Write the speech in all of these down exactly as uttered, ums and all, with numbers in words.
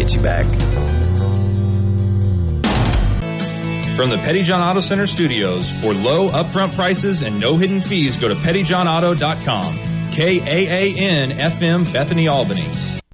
get you back. From the Pettyjohn Auto Center studios, for low upfront prices and no hidden fees, go to petty john auto dot com. K A A N F M Bethany, Albany.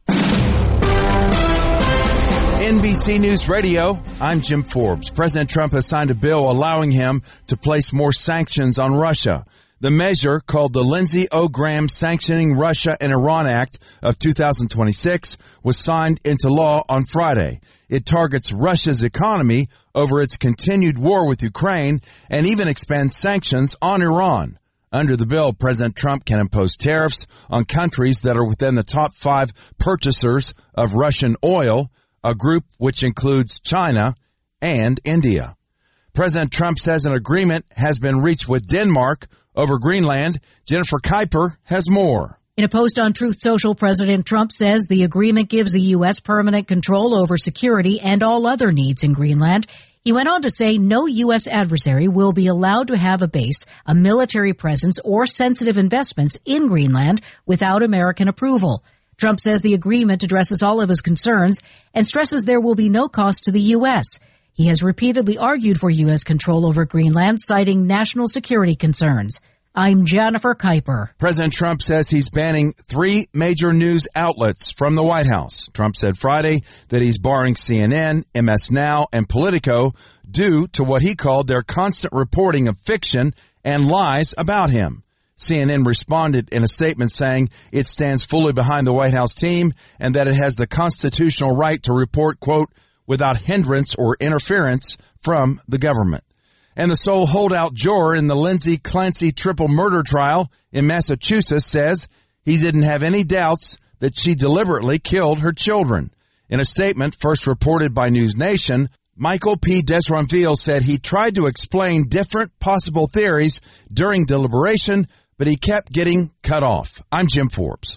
N B C News Radio, I'm Jim Forbes. President Trump has signed a bill allowing him to place more sanctions on Russia. The measure, called the Lindsey O. Graham Sanctioning Russia and Iran Act of two thousand twenty-six, was signed into law on Friday. It targets Russia's economy over its continued war with Ukraine and even expands sanctions on Iran. Under the bill, President Trump can impose tariffs on countries that are within the top five purchasers of Russian oil, a group which includes China and India. President Trump says an agreement has been reached with Denmark over Greenland. Jennifer Kuiper has more. In a post on Truth Social, President Trump says the agreement gives the U S permanent control over security and all other needs in Greenland. He went on to say no U S adversary will be allowed to have a base, a military presence, or sensitive investments in Greenland without American approval. Trump says the agreement addresses all of his concerns and stresses there will be no cost to the U S. He has repeatedly argued for U S control over Greenland, citing national security concerns. I'm Jennifer Kuiper. President Trump says he's banning three major news outlets from the White House. Trump said Friday that he's barring C N N, M S Now, and Politico due to what he called their constant reporting of fiction and lies about him. C N N responded in a statement saying it stands fully behind the White House team and that it has the constitutional right to report, quote, without hindrance or interference from the government. And the sole holdout juror in the Lindsay Clancy triple murder trial in Massachusetts says he didn't have any doubts that she deliberately killed her children. In a statement first reported by News Nation, Michael P. Desronville said he tried to explain different possible theories during deliberation, but he kept getting cut off. I'm Jim Forbes.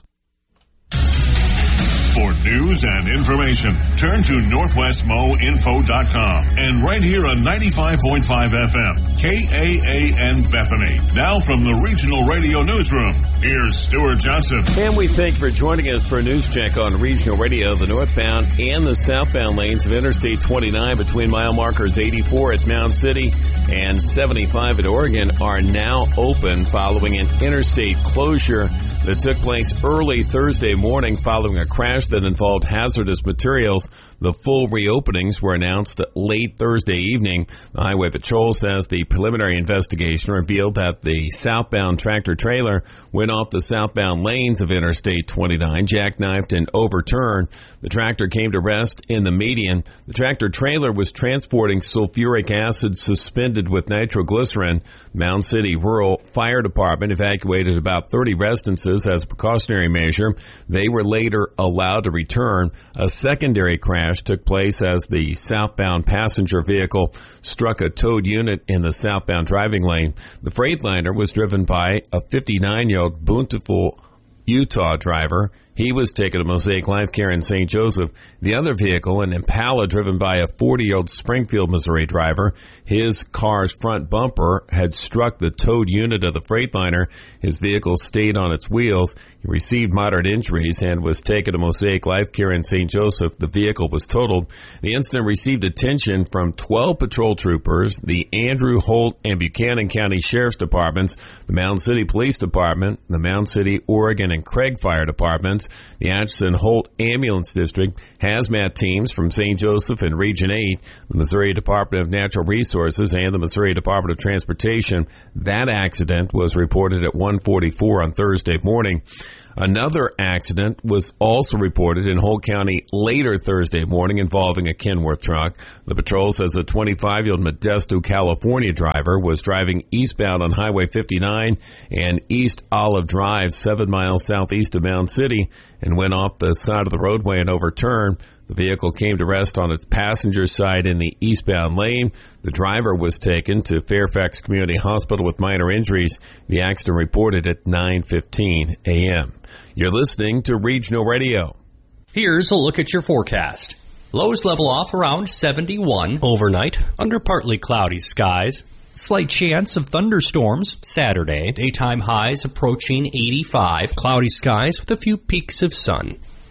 For news and information, turn to northwest mo info dot com and right here on ninety-five point five F M, K A A N Bethany. Now from the Regional Radio Newsroom, here's Stuart Johnson. And we thank you for joining us for a news check on Regional Radio. The northbound and the southbound lanes of Interstate twenty-nine between mile markers eighty-four at Mound City and seventy-five at Oregon are now open following an interstate closure that took place early Thursday morning following a crash that involved hazardous materials. The full reopenings were announced late Thursday evening. The Highway Patrol says the preliminary investigation revealed that the southbound tractor trailer went off the southbound lanes of Interstate twenty-nine, jackknifed and overturned. The tractor came to rest in the median. The tractor trailer was transporting sulfuric acid suspended with nitroglycerin. Mound City Rural Fire Department evacuated about thirty residences as a precautionary measure. They were later allowed to return. A secondary crash took place as the southbound passenger vehicle struck a towed unit in the southbound driving lane. The Freightliner was driven by a fifty-nine-year-old Bountiful, Utah driver. He was taken to Mosaic Life Care in Saint Joseph. The other vehicle, an Impala driven by a forty-year-old Springfield, Missouri driver, his car's front bumper had struck the towed unit of the Freightliner. His vehicle stayed on its wheels. He received moderate injuries and was taken to Mosaic Life Care in Saint Joseph. The vehicle was totaled. The incident received attention from twelve patrol troopers, the Andrew, Holt, and Buchanan County Sheriff's Departments, the Mound City Police Department, the Mound City, Oregon, and Craig Fire Departments, the Atchison Holt Ambulance District, hazmat teams from Saint Joseph and Region eight, the Missouri Department of Natural Resources, and the Missouri Department of Transportation. That accident was reported at one forty-four on Thursday morning. Another accident was also reported in Holt County later Thursday morning involving a Kenworth truck. The patrol says a twenty-five-year-old Modesto, California driver was driving eastbound on Highway fifty-nine and East Olive Drive, seven miles southeast of Mound City, and went off the side of the roadway and overturned. The vehicle came to rest on its passenger side in the eastbound lane. The driver was taken to Fairfax Community Hospital with minor injuries. The accident reported at nine fifteen a.m. You're listening to Regional Radio. Here's a look at your forecast. Lows level off around seventy-one overnight under partly cloudy skies. Slight chance of thunderstorms Saturday. Daytime highs approaching eighty-five. Cloudy skies with a few peaks of sun.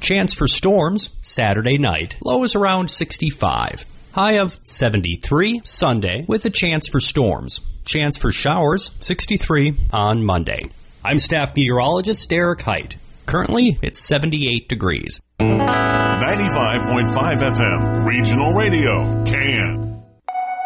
Chance for storms Saturday night. Low is around sixty-five. High of seventy-three Sunday with a chance for storms. Chance for showers sixty-three on Monday. I'm staff meteorologist Derek Height. Currently, it's seventy-eight degrees. ninety-five point five F M, Regional Radio, Can.